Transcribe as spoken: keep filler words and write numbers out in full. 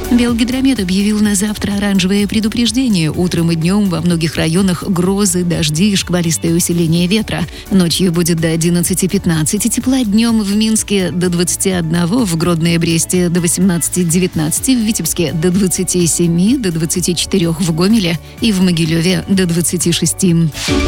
Белгидромет объявил на завтра оранжевое предупреждение. Утром и днем во многих районах грозы, дожди и шквалистое усиление ветра. Ночью будет до одиннадцати-пятнадцати тепла, днем в Минске до двадцати одного, в Гродно и Бресте до восемнадцати-девятнадцати, в Витебске до двадцати семи, до двадцати четырёх в Гомеле и в Могилеве до двадцати шести.